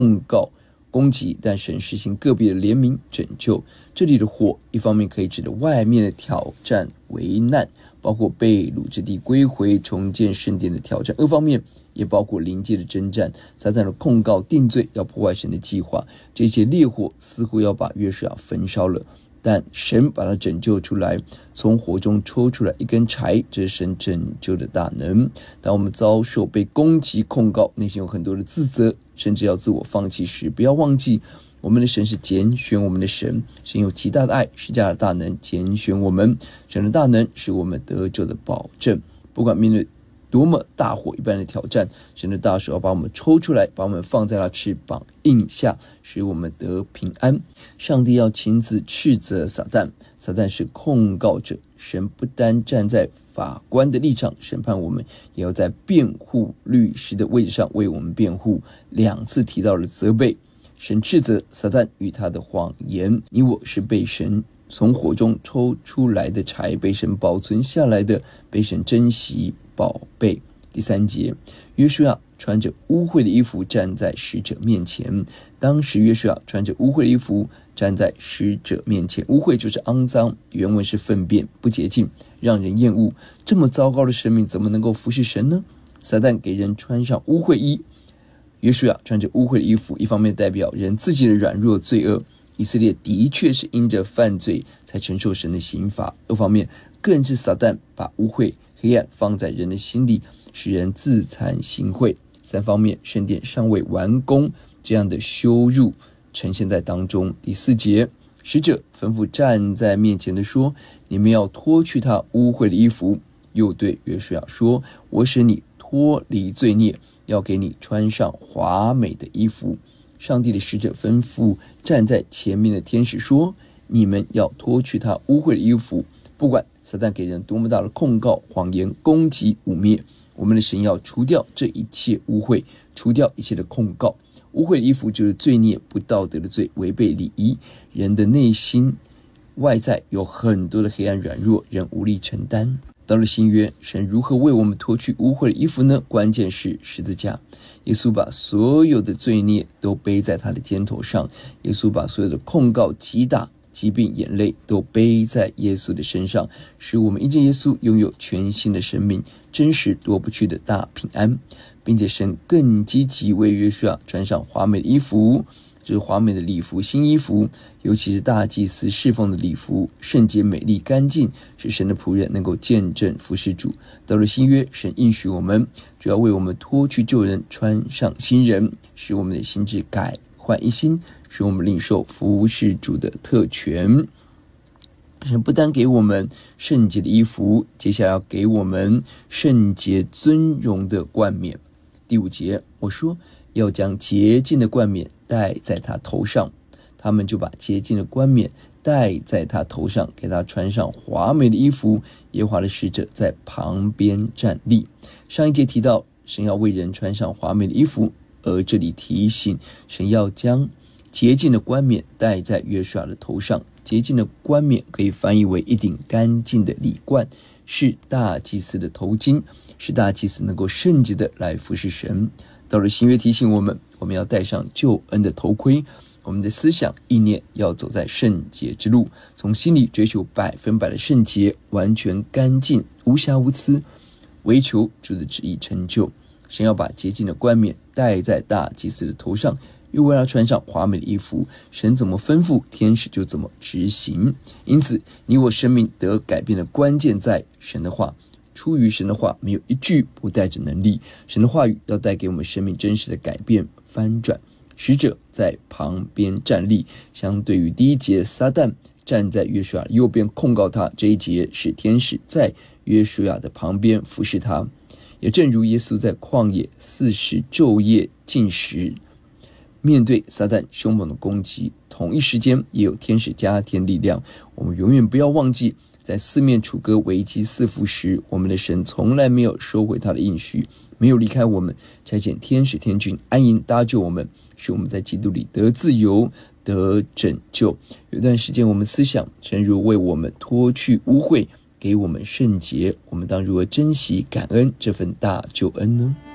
控告攻击，但神实行个别的怜悯拯救。这里的祸一方面可以指的外面的挑战危难，包括被掳之地归回重建圣殿的挑战，二方面也包括灵界的征战，撒旦的控告定罪要破坏神的计划。这些烈火似乎要把约书亚焚烧了，但神把他拯救出来，从火中抽出来一根柴，这是神拯救的大能。当我们遭受被攻击控告，内心有很多的自责，甚至要自我放弃时，不要忘记我们的神是拣选我们的神，神有极大的爱，施加的大能拣选我们，神的大能是我们得救的保证。不管面对多么大火一般的挑战，神的大手要把我们抽出来，把我们放在他翅膀印下，使我们得平安。上帝要亲自斥责撒旦，撒旦是控告者，神不单站在法官的立场审判我们，也要在辩护律师的位置上为我们辩护。两次提到了责备，神斥责撒旦与他的谎言，你我是被神从火中抽出来的柴，被神保存下来的，被神珍惜宝贝。第3节，约书亚穿着污秽的衣服站在使者面前。当时约书亚穿着污秽的衣服站在使者面前，污秽就是肮脏，原文是粪便，不洁净，让人厌恶。这么糟糕的生命怎么能够服侍神呢？撒旦给人穿上污秽衣，约书亚穿着污秽的衣服，一方面代表人自己的软弱罪恶，以色列的确是因着犯罪才承受神的刑罚，二方面更是撒旦把污秽黑暗放在人的心里，使人自惭形秽。三方面，圣殿尚未完工，这样的羞辱呈现在当中。第4节，使者吩咐站在面前的说，你们要脱去他污秽的衣服，又对约书亚说，我使你脱离罪孽，要给你穿上华美的衣服。上帝的使者吩咐站在前面的天使说，你们要脱去他污秽的衣服。不管撒旦给人多么大的控告、谎言、攻击、污蔑，我们的神要除掉这一切污秽，除掉一切的控告。污秽的衣服就是罪孽、不道德的罪，违背礼仪。人的内心外在有很多的黑暗软弱，人无力承担。到了新约，神如何为我们脱去污秽的衣服呢？关键是十字架。耶稣把所有的罪孽都背在他的肩头上，耶稣把所有的控告、击打、疾病、眼泪都背在耶稣的身上，使我们因见耶稣拥有全新的生命，真实夺不去的大平安。并且神更积极为约书亚穿上华美的衣服，就是华美的礼服、新衣服，尤其是大祭司侍奉的礼服，圣洁、美丽、干净，使神的仆人能够见证服侍主。到了新约，神应许我们，主要为我们脱去旧人，穿上新人，使我们的心智改换一新，使我们领受服侍主的特权。神不单给我们圣洁的衣服，接下来要给我们圣洁尊荣的冠冕。第5节，我说要将洁净的冠冕戴在他头上，他们就把洁净的冠冕戴在他头上，给他穿上华美的衣服。耶和华的使者在旁边站立。上一节提到神要为人穿上华美的衣服，而这里提醒神要将洁净的冠冕戴在约书亚的头上。洁净的冠冕可以翻译为一顶干净的礼冠，是大祭司的头巾，使大祭司能够圣洁的来服侍神。到了新约，提醒我们要戴上救恩的头盔，我们的思想意念要走在圣洁之路，从心里追求100%的圣洁，完全干净，无瑕无疵，唯求主的旨意成就。神要把洁净的冠冕戴在大祭司的头上，又为他穿上华美的衣服，神怎么吩咐，天使就怎么执行。因此你我生命得改变的关键在神的话，出于神的话没有一句不带着能力，神的话语要带给我们生命真实的改变翻转。使者在旁边站立，相对于第1节撒旦站在约书亚右边控告他，这一节是天使在约书亚的旁边服侍他。也正如耶稣在旷野40昼夜禁食，面对撒旦凶猛的攻击，同一时间也有天使加添力量。我们永远不要忘记，在四面楚歌危机四伏时，我们的神从来没有收回他的应许，没有离开我们，差遣天使天军安营搭救我们，使我们在基督里得自由得拯救。有段时间我们思想，神如为我们脱去污秽，给我们圣洁，我们当如何珍惜感恩这份大救恩呢？